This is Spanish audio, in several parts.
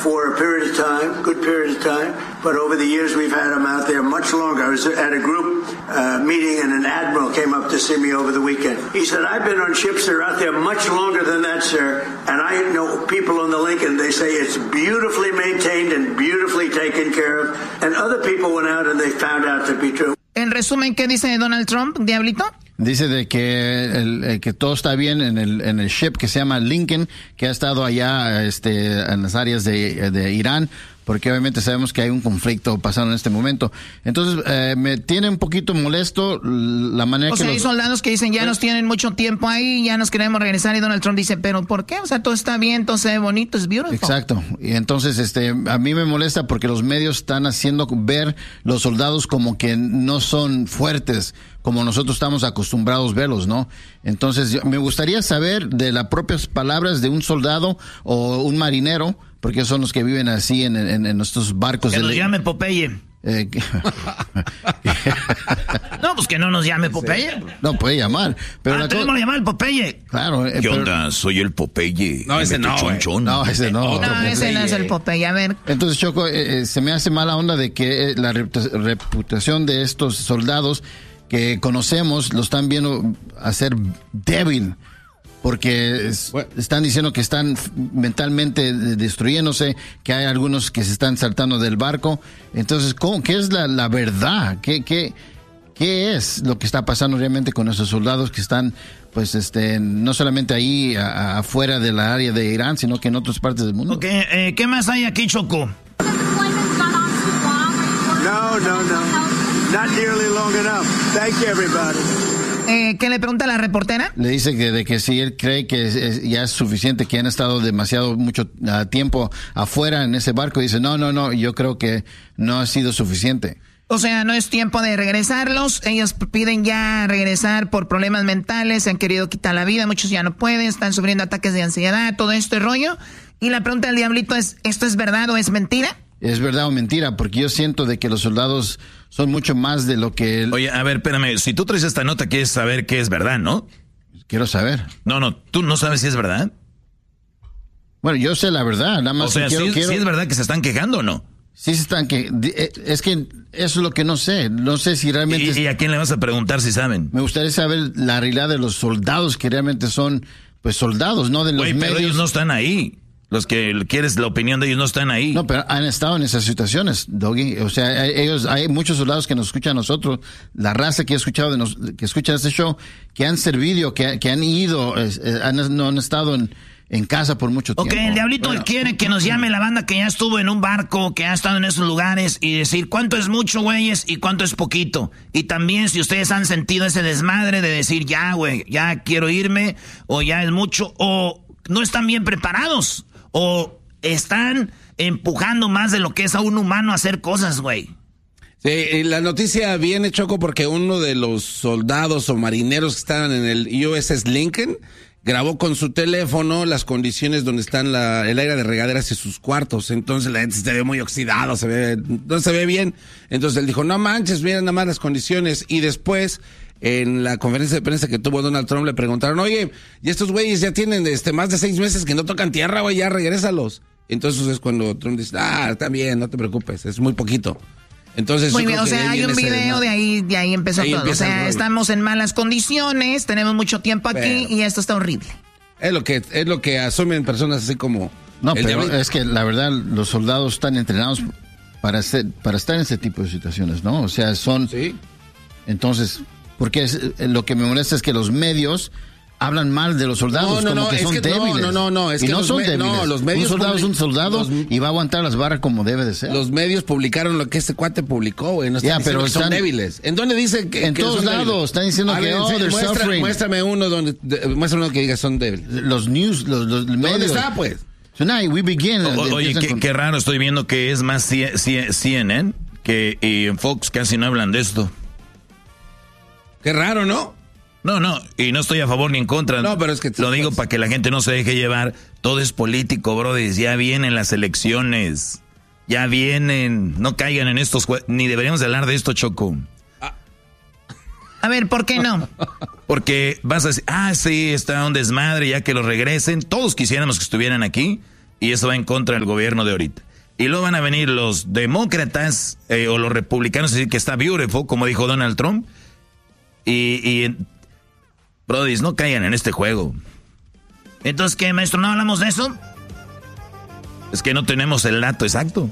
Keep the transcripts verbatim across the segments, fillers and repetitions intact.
for a period of time, good period of time, but over the years we've had them out there much longer. I was at a group uh, meeting and an admiral came up to see me over the weekend. He said, I've been on ships that are out there much longer than that, sir, and I know people on the Lincoln, they say it's beautifully maintained and beautifully taken care of, and other people went out and they found out to be true. En resumen, ¿qué dice Donald Trump, Diablito? Dice de que el, el, que todo está bien en el en el ship que se llama Lincoln, que ha estado allá este en las áreas de, de Irán, porque obviamente sabemos que hay un conflicto pasando en este momento. Entonces, eh, me tiene un poquito molesto la manera o que... O sea, los... hay soldados que dicen, ya nos tienen mucho tiempo ahí, ya nos queremos regresar, y Donald Trump dice, ¿pero por qué? O sea, todo está bien, todo se ve bonito, es beautiful. Exacto. Y entonces, este, a mí me molesta porque los medios están haciendo ver los soldados como que no son fuertes, como nosotros estamos acostumbrados a verlos, ¿no? Entonces, yo, me gustaría saber de las propias palabras de un soldado o un marinero, porque son los que viven así en, en, en nuestros barcos. Que de nos le- llame Popeye. Eh, que- No, pues que no nos llame Popeye. no, puede llamar. Pero ah, la tenemos co- que llamar al Popeye. Claro. eh, ¿Qué pero- onda? Soy el Popeye. No, ese Me no, chon, güey. chon. No, ese no. No, ese no es el Popeye. A ver, Entonces, Choco, eh, eh, se me hace mala onda de que eh, la reputa- reputación de estos soldados que conocemos lo están viendo hacer débil, porque es- Bueno. están diciendo que están f- mentalmente de- destruyéndose, que hay algunos que se están saltando del barco. Entonces, ¿cómo, ¿qué es la, la verdad? ¿Qué, qué, ¿Qué es lo que está pasando realmente con esos soldados que están, pues, este, no solamente ahí a- a- afuera de la área de Irán, sino que en otras partes del mundo? ok, eh, ¿qué más hay aquí, Choco? No, no, no. Not nearly long enough. Thank you, everybody. Eh, ¿Qué le pregunta la reportera? Le dice que de que si él cree que es- es- ya es suficiente, que han estado demasiado mucho ah, tiempo afuera en ese barco, dice, no, no, no, yo creo que no ha sido suficiente. O sea, no es tiempo de regresarlos. Ellos piden ya regresar por problemas mentales, se han querido quitar la vida, muchos ya no pueden, están sufriendo ataques de ansiedad, todo este rollo. Y la pregunta del Diablito es, ¿esto es verdad o es mentira? ¿Es verdad o mentira? Porque yo siento de que los soldados son mucho más de lo que... él- Oye, a ver, espérame. Si tú traes esta nota, quieres saber qué es verdad, ¿no? Quiero saber. No, no, tú no sabes si es verdad. Bueno, yo sé la verdad, nada más O sea, que quiero... ¿sí, quiero- sí es verdad que se están quejando o no? Sí se están que... di- eh, Es que eso es lo que no sé. No sé si realmente... es- ¿Y, y a quién le vas a preguntar si saben? Me gustaría saber la realidad de los soldados que realmente son, pues, soldados, no de los Güey, pero medios. ellos no están ahí. Los que quieres la opinión de ellos no están ahí. No, pero han estado en esas situaciones, Doggy. O sea, hay- ellos, hay muchos soldados que nos escuchan a nosotros, la raza que he escuchado, de nos, que escuchan este show, que han servido, que, que han ido, eh, eh, han, no han estado en, en casa por mucho Ok, tiempo. el Diablito Bueno, quiere que nos llame la banda que ya estuvo en un barco, que ha estado en esos lugares, y decir cuánto es mucho, güeyes, y cuánto es poquito. Y también si ustedes han sentido ese desmadre de decir, ya, güey, ya quiero irme, o ya es mucho, o no están bien preparados, o están empujando más de lo que es a un humano a hacer cosas, güey. Sí, y la noticia viene, Choco, porque uno de los soldados o marineros que estaban en el U S S Lincoln grabó con su teléfono las condiciones donde están la, el aire de regaderas y sus cuartos. Entonces la gente se ve muy oxidado, se ve, no se ve bien. Entonces él dijo, no manches, miren nada más las condiciones. Y después, en la conferencia de prensa que tuvo Donald Trump, le preguntaron, oye, y estos güeyes ya tienen este más de seis meses que no tocan tierra, güey, ya regrésalos. Entonces es cuando Trump dice, ah, está bien, no te preocupes, es muy poquito. Entonces, Muy yo bien, creo o que sea, hay viene un ese video desmadre. de ahí, de ahí empezó Ahí todo. O empieza el sea, rollo. estamos en malas condiciones, tenemos mucho tiempo aquí Pero- y esto está horrible. Es lo que, es lo que asumen personas así como... No, el pero diablito. es que la verdad, los soldados están entrenados para, hacer, para estar en ese tipo de situaciones, ¿no? O sea, son... Sí. Entonces, porque es, eh, lo que me molesta es que los medios hablan mal de los soldados, No, no, como no, que es son que no, débiles. no, no, no, es y que no los son me- débiles. no, los medios un soldado es un public- soldado los- y va a aguantar las barras como debe de ser. Los medios publicaron lo que este cuate publicó, güey. No están Ya, diciendo pero que son están- débiles. ¿En dónde dice que En que todos son débiles? lados están diciendo A que, ver, oh, sí, they're muestra- suffering. Muéstrame uno donde, de- muéstrame uno que diga son débiles. Los news, los, los ¿Dónde medios. está, pues? Tonight we begin. O- oye, Empiezan qué, con- qué raro, estoy viendo que es más C- C- C N N que y en Fox casi no hablan de esto. Qué raro, ¿no? No, no, y no estoy a favor ni en contra. No, pero es que- Lo digo para que la gente no se deje llevar. Todo es político, brother. Ya vienen las elecciones. Ya vienen. No caigan en estos jue- ni deberíamos de hablar de esto, Choco. A ver, ¿por qué no? Porque vas a decir, ah, sí, está un desmadre, ya que lo regresen. Todos quisiéramos que estuvieran aquí. Y eso va en contra del gobierno de ahorita. Y luego van a venir los demócratas eh, o los republicanos a decir que está beautiful, como dijo Donald Trump. Y, y brody, no caigan en este juego. Entonces, ¿qué, maestro? ¿No hablamos de eso? Es que no tenemos el dato exacto.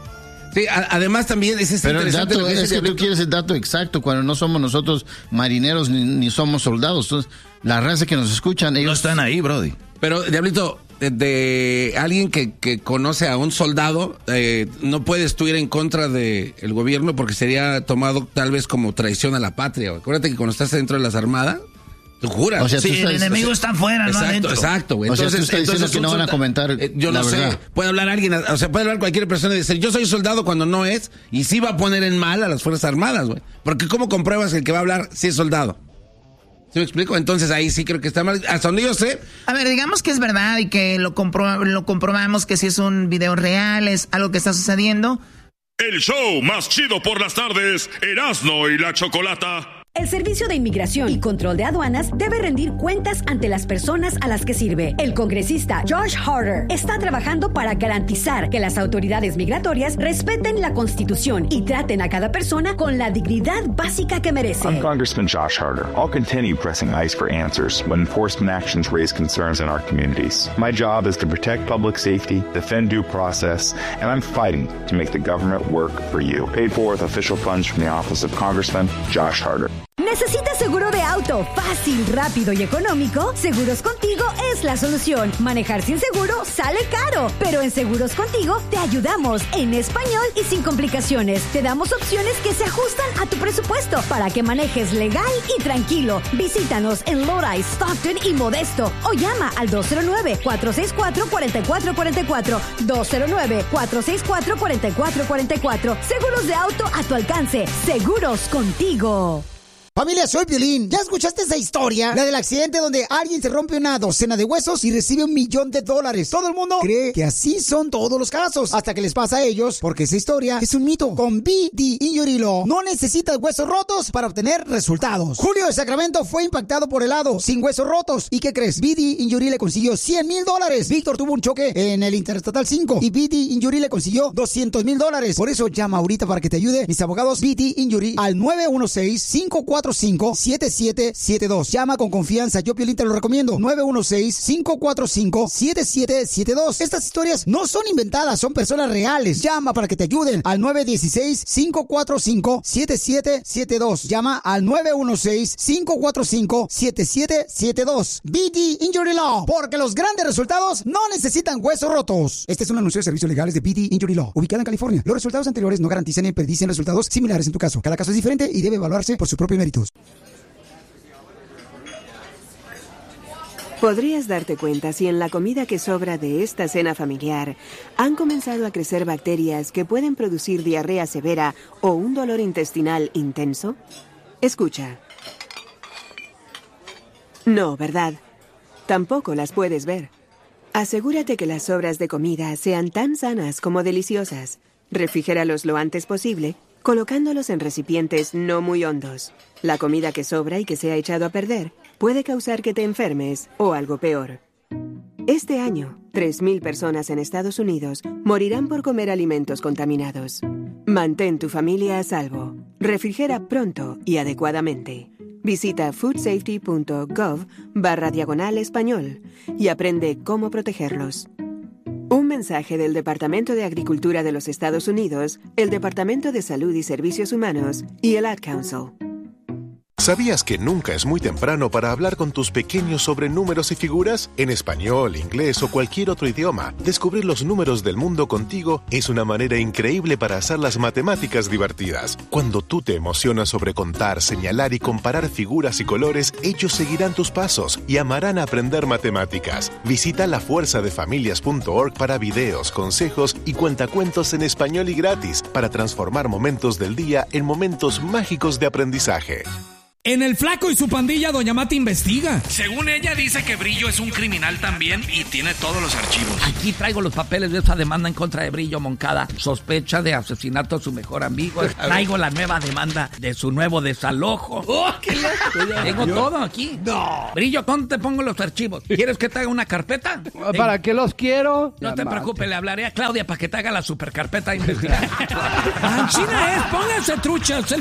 Sí, a, además también es Pero el dato que es que tú quieres el dato exacto cuando no somos nosotros marineros ni, ni somos soldados. Entonces, la raza que nos escuchan, ellos no están ahí, brody. Pero, Diablito, de, de alguien que, que conoce a un soldado, eh, no puedes tú ir en contra del de gobierno porque sería tomado tal vez como traición a la patria. Acuérdate que cuando estás dentro de las armadas, tú juras. O sea, sí, tú el estás, enemigo está afuera, exacto, no adentro. Exacto, güey. O sea, entonces, tú estás diciendo que no van a comentar eh, Yo la no verdad. sé, puede hablar alguien, o sea, puede hablar cualquier persona y decir, yo soy soldado cuando no es, y sí va a poner en mal a las Fuerzas Armadas, güey. Porque ¿cómo compruebas que el que va a hablar sí es soldado? ¿Sí me explico? Entonces ahí sí creo que está mal. Hasta donde yo sé. A ver, digamos que es verdad y que lo, compro lo comprobamos que si es un video real, es algo que está sucediendo. El show más chido por las tardes, Erasmo y la Chocolata. El Servicio de Inmigración y Control de Aduanas debe rendir cuentas ante las personas a las que sirve. El congresista Josh Harder está trabajando para garantizar que las autoridades migratorias respeten la Constitución y traten a cada persona con la dignidad básica que merece. I'm Congressman Josh Harder. I'll continue pressing ICE for answers when enforcement actions raise concerns in our communities. My job is to protect public safety, defend due process, and I'm fighting to make the government work for you. Paid for with official funds from the Office of Congressman Josh Harder. ¿Necesitas seguro de auto fácil, rápido y económico? Seguros Contigo es la solución. Manejar sin seguro sale caro, pero en Seguros Contigo te ayudamos en español y sin complicaciones. Te damos opciones que se ajustan a tu presupuesto para que manejes legal y tranquilo. Visítanos en Lodi, Stockton y Modesto o llama al dos cero nueve, cuatro seis cuatro, cuatro cuatro cuatro cuatro. dos cero nueve, cuatro seis cuatro, cuatro cuatro cuatro cuatro. Seguros de auto a tu alcance. Seguros Contigo. Familia, soy Piolín. ¿Ya escuchaste esa historia? La del accidente donde alguien se rompe una docena de huesos y recibe un millón de dólares. Todo el mundo cree que así son todos los casos, hasta que les pasa a ellos, porque esa historia es un mito. Con B D Injury Law no necesitas huesos rotos para obtener resultados. Julio de Sacramento fue impactado por helado, sin huesos rotos. ¿Y qué crees? B D Injury le consiguió cien mil dólares. Víctor tuvo un choque en el Interestatal cinco y B D Injury le consiguió doscientos mil dólares. Por eso llama ahorita para que te ayude mis abogados B D Injury al nueve uno seis, cinco cuatro cinco, siete siete siete dos. Llama con confianza, yo Piolín te lo recomiendo. nueve uno seis, cinco cuatro cinco, siete siete siete dos. Estas historias no son inventadas, son personas reales. Llama para que te ayuden al nueve uno seis, cinco cuatro cinco, siete siete siete dos. Llama al nueve uno seis, cinco cuatro cinco, siete siete siete dos. B D Injury Law, porque los grandes resultados no necesitan huesos rotos. Este es un anuncio de servicios legales de B D Injury Law, ubicada en California. Los resultados anteriores no garantizan ni predicen resultados similares en tu caso. Cada caso es diferente y debe evaluarse por sus propios méritos. Podrías darte cuenta si en la comida que sobra de esta cena familiar han comenzado a crecer bacterias que pueden producir diarrea severa o un dolor intestinal intenso. Escucha. No, ¿verdad? Tampoco las puedes ver. Asegúrate que las sobras de comida sean tan sanas como deliciosas. Refrigéralos lo antes posible, colocándolos en recipientes no muy hondos. La comida que sobra y que se ha echado a perder puede causar que te enfermes o algo peor. Este año, tres mil personas en Estados Unidos morirán por comer alimentos contaminados. Mantén tu familia a salvo. Refrigera pronto y adecuadamente. Visita foodsafety.gov barra diagonal español y aprende cómo protegerlos. Un mensaje del Departamento de Agricultura de los Estados Unidos, el Departamento de Salud y Servicios Humanos y el Ad Council. ¿Sabías que nunca es muy temprano para hablar con tus pequeños sobre números y figuras? En español, inglés o cualquier otro idioma, descubrir los números del mundo contigo es una manera increíble para hacer las matemáticas divertidas. Cuando tú te emocionas sobre contar, señalar y comparar figuras y colores, ellos seguirán tus pasos y amarán aprender matemáticas. Visita la fuerza de familias punto org para videos, consejos y cuentacuentos en español y gratis para transformar momentos del día en momentos mágicos de aprendizaje. En El Flaco y su pandilla, Doña Mata investiga. Según ella, dice que Brillo es un criminal también y tiene todos los archivos. Aquí traigo los papeles de esa demanda en contra de Brillo Moncada. Sospecha de asesinato a su mejor amigo. Traigo la nueva demanda de su nuevo desalojo. ¡Oh, qué loco! Tengo todo aquí. No. Brillo, ¿dónde te pongo los archivos? ¿Quieres que te haga una carpeta? ¿Para qué los quiero? No Ya te mate. preocupes, le hablaré a Claudia para que te haga la supercarpeta de investigación. ¡China es! ¡Pónganse truchas!